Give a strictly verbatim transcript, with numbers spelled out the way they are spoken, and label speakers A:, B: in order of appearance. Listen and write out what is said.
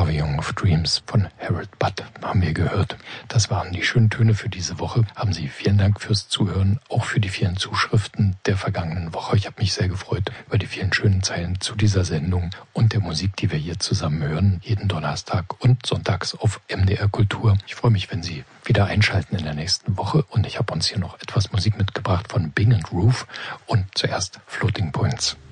A: Carving of Dreams von Harold Budd haben wir gehört. Das waren die schönen Töne für diese Woche. Haben Sie vielen Dank fürs Zuhören, auch für die vielen Zuschriften der vergangenen Woche. Ich habe mich sehr gefreut über die vielen schönen Zeilen zu dieser Sendung und der Musik, die wir hier zusammen hören, jeden Donnerstag und sonntags auf M D R Kultur. Ich freue mich, wenn Sie wieder einschalten in der nächsten Woche, und ich habe uns hier noch etwas Musik mitgebracht von Bing and Roof und zuerst Floating Points.